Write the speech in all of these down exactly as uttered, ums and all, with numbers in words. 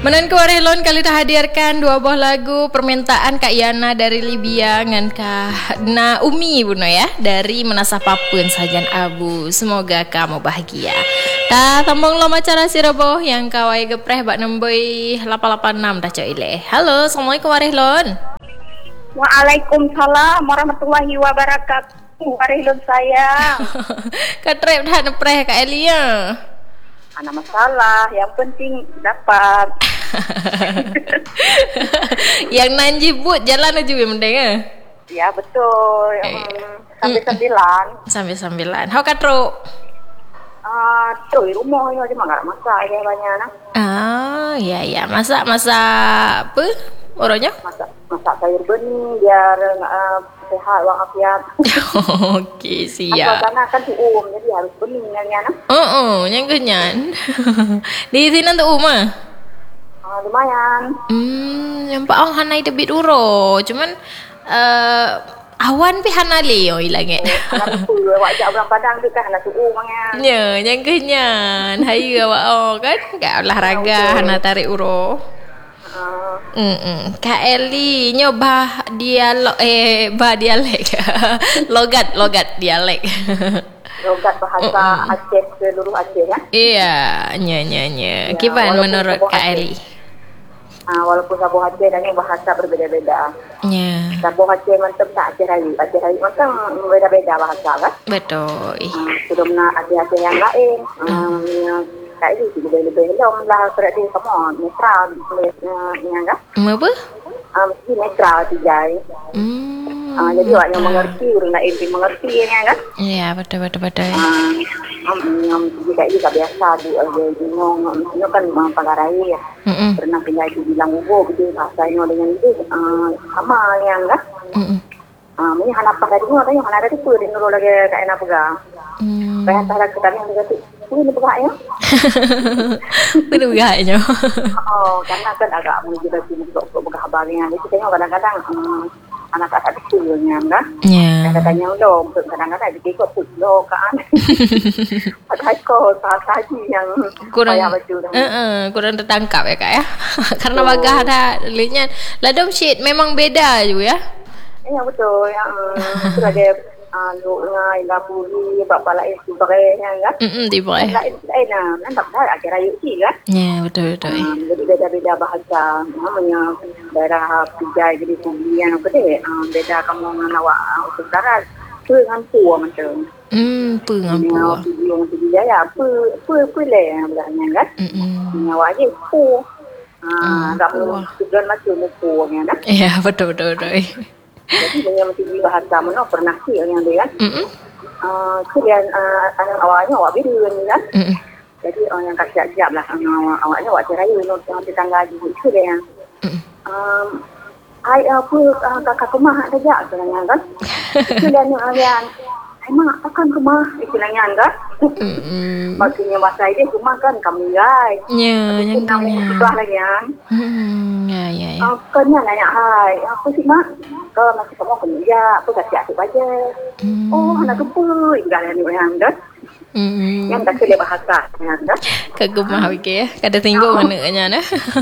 Menan kewarelon kali dah hadirkan dua buah lagu permintaan Kak Yana dari Libya dengan Kak Naomi Buno ya dari Menasah Papun Sajan Abu. Semoga kamu bahagia. Ta tambong lo macara sirabo yang kawai gepreh bak nemboi lapan lapan enam dah cok ile. Halo, assalamualaikum warahmatullahi. Waalaikumsalam warahmatullahi wabarakatuh. Warehlon sayang. Kak trep dah nepreh Kak Elia. Ada masalah, yang penting dapat. Yang nanji but jalan aja mending eh. Ya betul. Eh. Hmm, sampai sembilan. Sampai sembilan. How katro? Ah, tu rumah ni cuma enggak masak dia banyak nah. Ah, ya ya. Masak masak apa? Orangnya? Masak masak sayur bening biar uh, sehat walafiat. Okey, siap. Karena kan tu um jadi harus bening kan nah. Oh, oh, yang kenyan. Di sini tu umah. Ah, lumayan. Hmm, yang pak oh hanai debit uro. Cuman uh, awan pi hanali oh hilang eh. Anak tu wajak orang Padang tu kan anak tu um kan. Ya, yang kenyan. Hai awak oh kan gak olahraga hana tarik uro. Uh, Hmm, Kak Eli nyoba dialog eh bah dialek. logat logat dialek. logat bahasa Aceh seluruh Aceh ya. Iya, nya nya nya. Ya, Gimana walaupun menurut Sabuh Kak Aceh. Eli? Ah, walaupun Sabuh Aceh dan bahasa berbeza-beza. Ya, Sabuh Aceh mantap tak Aceh Rayu. Aceh Rayu mantap berbeza-beza bahasa kan. betul. Ah, sudah nak Aceh-Aceh yang lain. Um, yang Kak Eli juga lebih long lah berarti kamu netral yang kan. Apa? Ah, mesti netral tijai. Hmm. Ah, jadi awak yang mengerti, orang lain pun mengerti kan kan. Iya, betul betul betul. Ah, yang Kak Eli tak biasa dia bingung. Ini kan pagarai ya. Mm-mm. Pernah tinggal di bilang ubo gitu bahasanya dengan itu uh, sama yang kan. Mm-mm. Ah, uh, ini anak pada dia orang yang anak itu di nurul lagi kat enak pegang. Hmm. Bayar tak ada kita yang berarti ini pegang ya. Betul gaknya. Oh, karena kan agak menuju ke sini untuk untuk pegang kabarnya. Jadi tengok kadang-kadang um, anak-anak kecilnya kan. Ya. Kadang-kadang lo kadang-kadang dikikut pun lo kan. Ada ikut sahaja yang kurang bayar baju dah. uh-uh, kurang tertangkap ya Kak ya. Karena bagah ada linya ladom sheet memang beda juga ya. Ya betul. Yang itu ada ah lu ngai la puli bapa lain sebagainya kan. Hmm, tiba eh. Lain lain nah, kan tak ada ajar ayu sih kan. Ya, betul betul. Ah, jadi beda-beda bahasa. Namanya daerah Pijai jadi pilihan apa deh. Ah, beda kamu dengan awak utara tu dengan tua macam. Hmm, pengampu. Yang Pijai ya, apa apa apa le bilangnya kan. Hmm. Awak je pu. Ah, Hmm, tak pu. sudah macam pu kan. Ya, betul betul betul. Jadi dia mesti bahasa mana pernah sih yang dia kan. Hmm. Uh, kemudian uh, anak awaknya awak biru kan. Hmm. Jadi orang yang kat siap-siap lah uh, awaknya awak cerai untuk yang tetangga juga itu dia yang um, ai apa uh, kakak rumah saja sebenarnya kan. Itu dia yang ai mak akan rumah istilahnya kan. Hmm. Maksudnya bahasa dia rumah kan kami guys. Ya, yang nama tanya. sebelah lagi kan. Hmm, ya ya ya. Uh, kena nanya hai apa sih mak? Kalau masih kamu kerja, aku kasih asyik aja. Hmm. Oh, anak kepul, enggak ada yang kan? Hmm. Yang tak boleh bahasa, kan? Kagumah okey ya. Kada tinggal mana nya nah.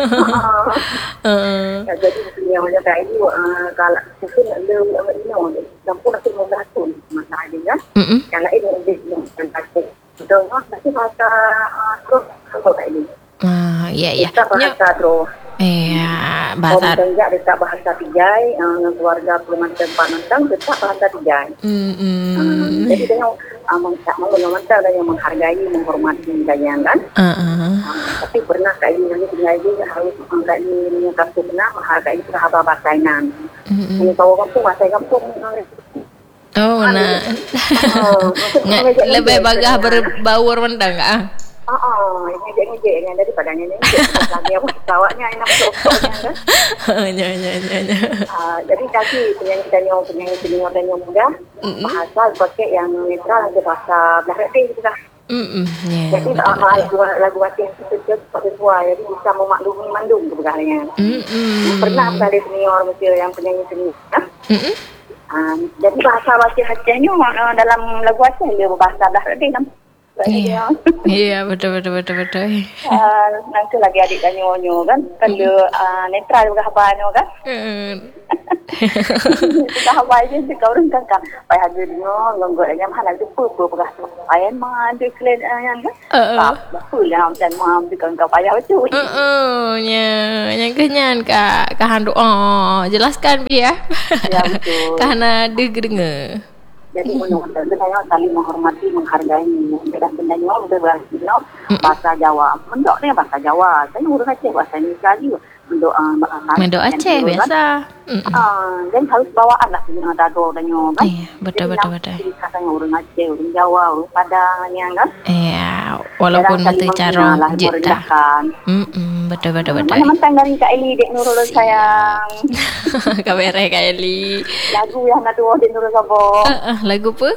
Heeh. Jadi yang macam kayak ini, kalau mungkin ada orang ini, campur nanti membantu masalah dia kan? Hmm. Kalau ini lebih yang takut. Betul, nanti bahasa terus kalau kayak ini. Ah, ya ya. Kita bahasa terus. Iya, Bahasa bahasa. Tenggak dekat bahasa Pijai, uh, keluarga perumahan Panantang dekat bahasa Pijai. Hmm. Hmm, jadi dia yang uh, menghormati dan yang menghargai, menghormati dan kan. Uh-uh. Uh, tapi pernah kali ini tinggal di harus menghargai ini kasus pernah menghargai sahabat basainan. Hmm. Ini tahu kampung basai kampung. Oh, nah. Oh, Nggak, lebih bagah berbaur mendang ah. Ah, oh, ngejek-ngejek yang daripada ngejek lagi apa pesawatnya ini masuk-masuknya kan. Ya ya ya ya. Uh, jadi tadi penyanyi-penyanyi penyanyi-penyanyi penyanyi muda Mm-mm. bahasa pakai yang netral nanti bahasa belakang itu dah. Hmm. Ya. Jadi uh, lagu lagu Aceh itu seperti tua jadi bisa memaklumi mandung kebegarannya. Hmm. Pernah dari senior mesti yang penyanyi-penyanyi. Hmm. Uh, jadi bahasa Aceh Acehnya uh, dalam lagu Aceh dia berbahasa belakang. Iya. Iya, betul betul betul betul. Ah, nanti lagi adik dan nyonyo kan. Kalau ah, netral juga habano kan. Heeh. Kita habai je kau orang kan kan. Pai hadu nyo ngonggo nya mana tu pu pu pegah. Ayan mah tu klen yang kan. Heeh. Pu lah dan mam tu kan kau payah tu. Heeh, nya yang kenyan Kak Kahan doa. Jelaskan bi ya. Ya betul. Karena dengar. Jadi menurut saya saling menghormati, menghargai. Dan sebenarnya udah bahasa bahasa Jawa. Mendok ni bahasa Jawa. Saya urus Aceh bahasa ini sekali. Mendok uh, Mendok Aceh biasa. Ah, dan harus bawaan lah sini ada do dan nyo kan. Iya, betul betul betul. Katanya urus Aceh, urus Jawa, urus Padang yang kan. Iya, walaupun itu cara jeta. Hmm, betul betul betul. Mana mentang dari Kak Eli dek Nurul sayang. Kabere Kak Eli. Lagu yang ada dua dek Nurul sabo. Heeh, lagu apa?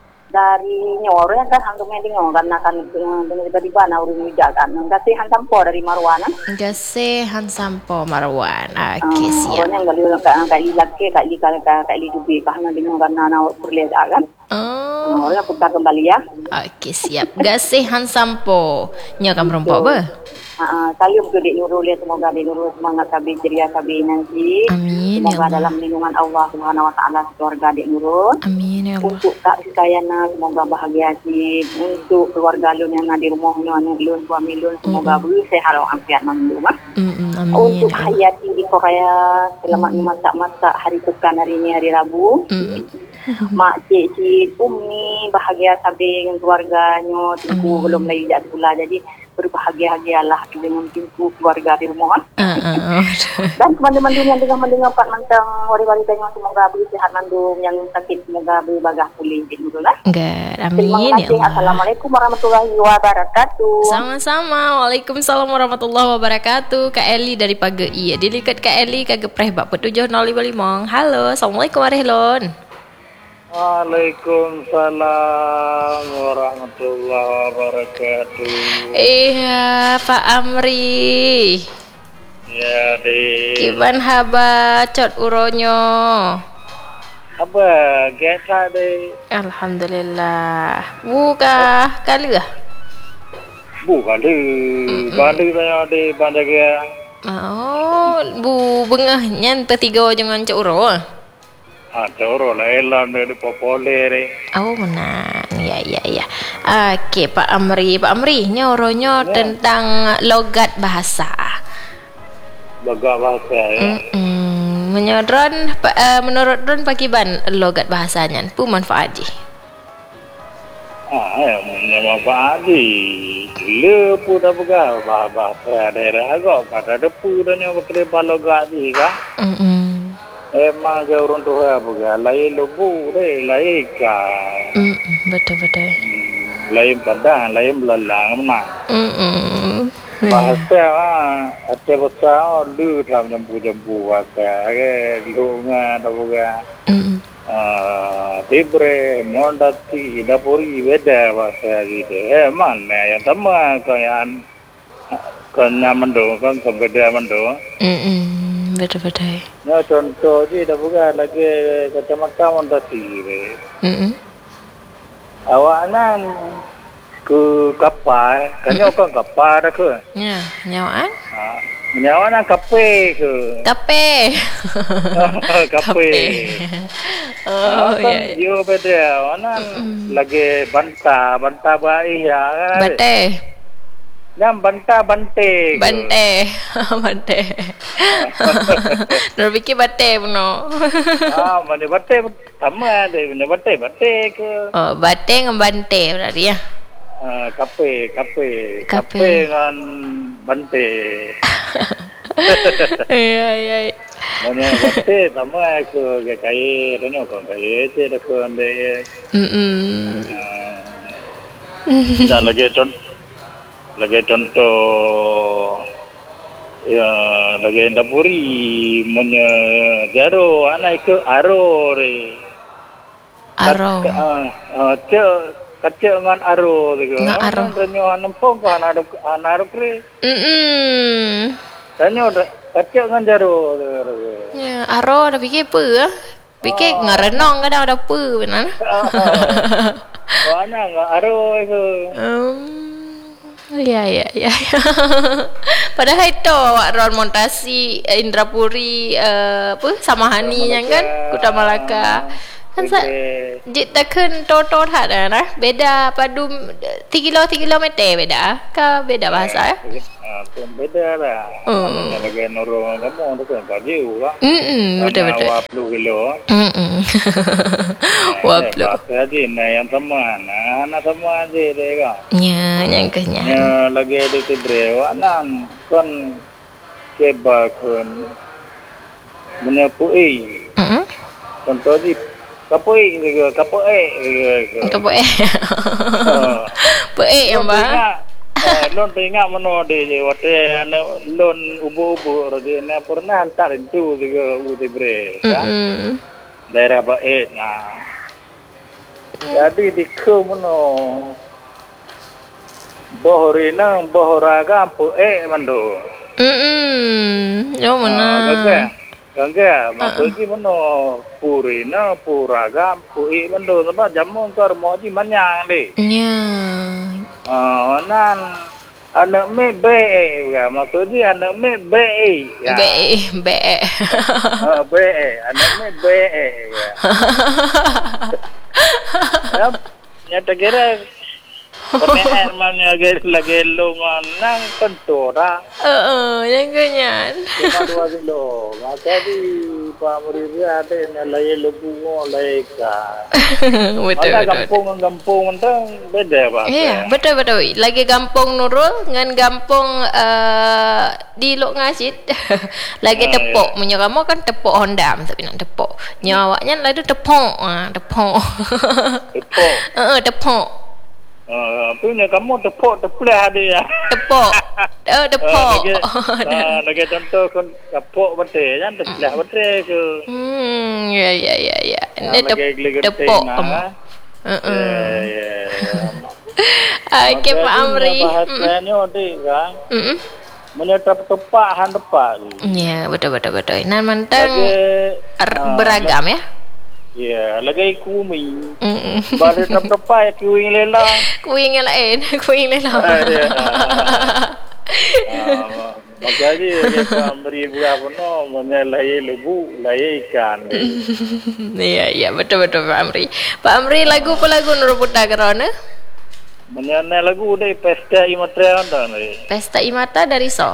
Dari nyoro yang kan hantu mending karena kan dengan tiba-tiba na urung wijak kan kasih hantam po dari Marwana Gase Hansampo Marwan. Okey, siap. Orang yang gali kali laki kali kali kali dubi karena dengan karena na perlihat kan. Oh. Orang putar kembali ya. Okey, siap. Gase Hansampo. Nya kan perempuan apa? Ah, kali untuk Dek Nurul ya, semoga Dek Nurul semangat kabi ceria kabi nanti. Amin. Semoga Ya Allah. dalam lindungan Allah Subhanahu wa taala keluarga Dek Nurul. Amin ya Allah. Untuk Kak Sikayana semoga bahagia sih. Untuk keluarga Lun yang ada di rumahnya Lun suami Lun semoga mm-hmm. bersehat walafiat mandu mah. Mm-hmm. Amin. Untuk ya Hayati di Korea selamat mm-hmm. memasak-masak hari pekan hari ini hari Rabu. Mm-hmm. Mak cik cik Umi bahagia sabi dengan keluarganya. Tunggu belum lagi jatuh pula jadi berbahagia-bahagialah dengan pintu keluarga di rumah. Uh, uh, uh. Dan teman-teman yang dengan mendengar Pak Mantang wari-wari tanya semoga beri sehat mandung yang sakit semoga beri bagah pulih gitu lah. Enggak, amin. Terima kasih. Ya Assalamualaikum warahmatullahi wabarakatuh. Sama-sama. Waalaikumsalam warahmatullahi wabarakatuh. Kak Eli dari Pagei. Dilikat Kak Eli kagak preh bak petujuh nol lima lima. Halo, Assalamualaikum warahmatullahi. Waalaikumsalam warahmatullahi wabarakatuh. Iya, Pak Amri. Ya, di. Kiban haba cot uronyo. Apa? Gesa deh. Alhamdulillah. Buka kali lah. Bukan deh. Banding saya di Bandagia. Oh, bu bengahnya tiga jangan cok uro. Ah, coro lah, elam dari populer. Oh, menang. Ya, ya, ya. Okey, Pak Amri. Pak Amri, nyoronyo ya. Tentang logat bahasa. Logat bahasa, ya. Mm-mm. Menurut, uh, menurut Ron Pakiban, logat bahasanya. Apa manfaat je? Ah, ya, manfaat je. Lepu dah pegang bahasa daerah agak. Kata depu dah nyawa kerja logat je, kan? Mm-mm. Emang ke orang tua bukan lain lubu deh, lain kan. Mm, betul betul. Hmm, lain padang, lain belalang mana. Mm. Bahasa ah, ada bahasa lu dalam jambu-jambu bahasa, ke lunga dah bukan. Mm. Ah, tibre, mondati, dapuri beda bahasa gitu. Eh mana yang sama kayak kan mendung kan beda mendung. Mm. Betul-betul. Ya contoh je dah bukan lagi kacamata mondati. Hmm. Awak nan ke kapal, kan nyawa kan kapal dah ke? Ya, nyawaan? Ha, nyawa nan kape ke? Kape. Kape. Oh, ya. Yo beda, mana lagi bantah, bantah baik ya kan? Bante. Yang bantah bante. Bante. Bante. Nak fikir bante pun no. Ah, mana bante sama ada, mana bante bante ke? Oh, bante dengan bante berarti ya. Ah, kape, kape. Kape dengan bante. Ya, ya. Mana bante sama ke kai, tanya kau kai, saya ke ande. Hmm. Dah lagi contoh. Lagi contoh ya lagi dapuri punya jaro anak ke aro re aro ah cek kecil dengan aro tu dengan aro tanya nampung kan ada anak re mm tanya kecil dengan jaro ya aro dah fikir apa ah fikir ngarenong kadang ada apa benar Banyak enggak aduh itu. Um, ya ya ya. Padahal itu awak Ron montasi uh, Indrapuri uh, apa Samahani yang kan Kuta Malaka. Kan sa jit takkan to-to tak dah nah. Beda padu tiga kilometer beda. Ka beda bahasa ya? Ah, beda lah. Hmm. Lagi norong kamu tu kan baju lah. Hmm, betul betul. dua puluh kilo. Hmm. Wah, belum. Jadi nah yang teman, nah, anak teman aja deh kan. Ya, yang kenya. Ya lagi di tibre, anak kan kebak kan menyapui. Hmm. Contoh di kapoi gitu, kapoi gitu. Kapoi. Kapoi yang bah. Lon tengah mana de wate lon ubu-ubu rodi na pernah antar itu juga utibre ya. Daerah bae nah. Jadi di ke mana bohorina bohoraga poe mando. Hmm. Yo mana. Gangga, maksudnya mana purina, puraga, pui mendo sama jamu kar mau di mana ni? Ya. Ah, nan anak me be, ya maksudnya anak me be, ya. Be, be. Ah, be, anak me be, ya. Ya, nyata kira. Pernah mana lagi lagi longan nang kentora. Oh, yang kenyan. Cuma dua kilo. Maka di pamuri ada nilai lebih mulai ka. Betul Ada betul. kampung kampung mentang beda pak. Iya, betul betul. Lagi gampong Nurul dengan gampong uh, di Lok Ngasit. Lagi tepuk. Punya kamu kan tepuk Honda tapi nak tepuk. Nyawaknya lagi tepuk. Ah, tepuk. Tepuk. Heeh, tepuk. Ah, punya kamu tepuk teplah dia. Tepuk. Oh, tepuk. Ah, lagi contoh kan tepuk betul kan teplah betul ke. Hmm, ya ya ya ya. Ini Lagi tepuk. Heeh. Ya. Okey Pak Amri. Bahasanya dia kan. Hmm. Menyetap tepak han tepak. Ya, betul betul betul. Nan mantang Lagi beragam ya. ya, lagi kumi. Hmm. Baru tep tepak kuing lelang. Kuing yang lain, kuing lain. Ah, makanya kita beri berapa no menilai lebu, lay ikan. Iya iya betul betul Pak Amri. Pak Amri lagu apa lagu Nur Putra kerana? Menyanyi lagu dari Pesta Imatra anda ni. Pesta Imata dari So.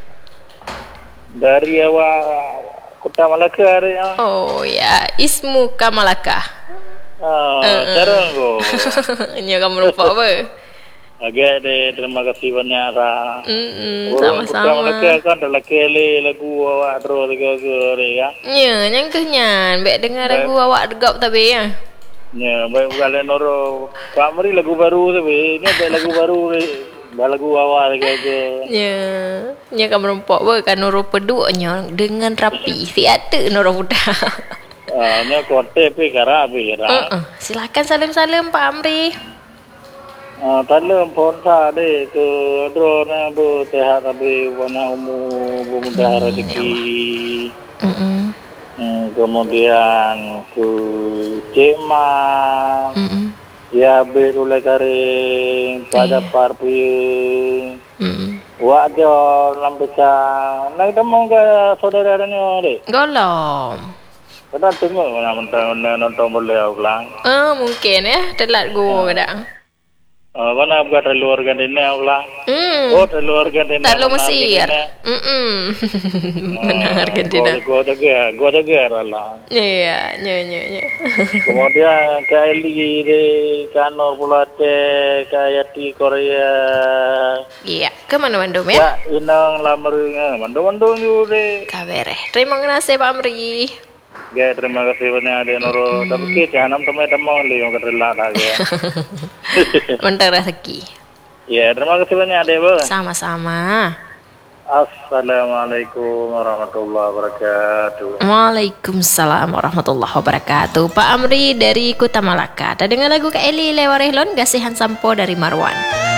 Dari awak Kota Malaka ada ya. Oh ya, Ismu Kamalaka. Ah, cara go. Ini kamu lupa apa? Agak deh, terima kasih banyak lah. Hmm, Kota sama-sama. Malaka kan adalah kele lagu awak terus ke ya. Ya, yang kenyan. Baik dengar lagu awak degap tapi ya. Ya, baik kalian noro. Pak Mari lagu baru tapi ini baik lagu baru. Lagu awal ke. Ya, nya kamu lupa apa kan Nur Peduknya dengan rapi. Si ada Nur Putra. Ah, nya kote pe kara pe kara. Uh-uh. Silakan salam-salam Pak Amri. Ah, talam pon sa de ke drona bu tehat abe wana umu bu mudah rezeki. Mm-mm. Hmm, kemudian ke Cema. Mm-mm. Ya beru lekaring pada parpi. Mm-mm. Wa jo lambeca. Nak temu ke saudara-saudaranya de. Golom. Kita tengok mana mentang nonton boleh ulang. Ah, mungkin ya, telat gua kadang. Ah, mana buat luar gantinya ulang. Hmm. Oh, luar gantinya. Tak lo Mesir. Mm-mm. Benar Argentina. Gua juga, gua juga lah. Iya, iya, iya, iya. Kemudian kali di kanor pulate kayak di Korea. Iya, ke mana Bandung ya? Ya, inang lamar mandung-mandung juga. Kabere. Terima kasih Pak Amri. Ya, terima kasih banyak ada noro. Tapi kita hanam teman-teman lihat kerela lagi. Mentang rezeki. Ya, terima kasih banyak ada bu. Sama-sama. Assalamualaikum warahmatullahi wabarakatuh. Waalaikumsalam warahmatullahi wabarakatuh. Pak Amri dari Kota Malaka. Tak dengar lagu Kak Eli Lewarehlon Gasihan Sampo dari Marwan.